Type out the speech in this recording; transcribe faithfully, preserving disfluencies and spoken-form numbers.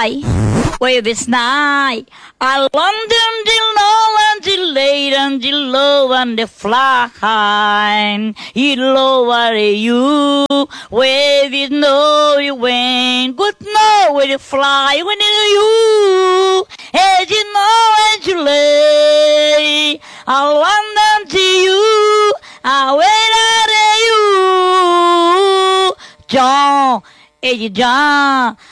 fly with this night. I London the low and the late and the low and the fly. You lower you wave it no you win. Good know where you fly when you as you know as you lay. I London to you. I wait at you. John, hey John.